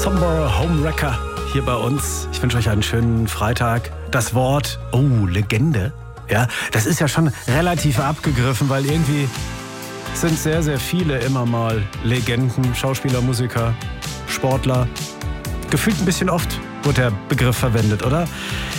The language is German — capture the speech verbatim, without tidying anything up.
Somber Homewrecker hier bei uns. Ich wünsche euch einen schönen Freitag. Das Wort, oh, Legende, ja, das ist ja schon relativ abgegriffen, weil irgendwie sind sehr, sehr viele immer mal Legenden, Schauspieler, Musiker, Sportler. Gefühlt ein bisschen oft wird der Begriff verwendet, oder?